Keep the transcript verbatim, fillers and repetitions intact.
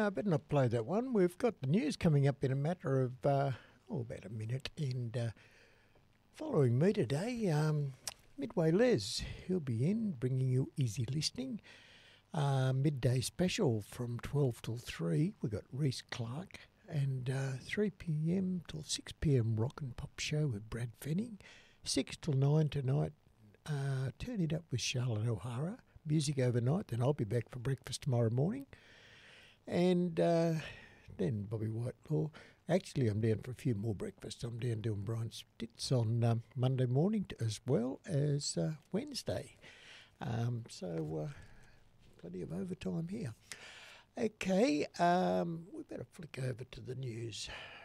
No, I better not play that one. We've got the news coming up in a matter of, uh, oh, about a minute. And uh, following me today, um, Midway Les, he'll be in bringing you easy listening. Uh, midday special from twelve till three. We've got Reese Clark. And uh, three p.m. till six p.m. rock and pop show with Brad Fenning. six till nine tonight, uh, turn it up with Charlotte O'Hara. Music overnight, then I'll be back for breakfast tomorrow morning. And uh, then Bobby Whitelaw. Actually, I'm down for a few more breakfasts. I'm down doing Brian Stitz on um, Monday morning t- as well as uh, Wednesday. Um, so, uh, plenty of overtime here. Okay, um, we better flick over to the news.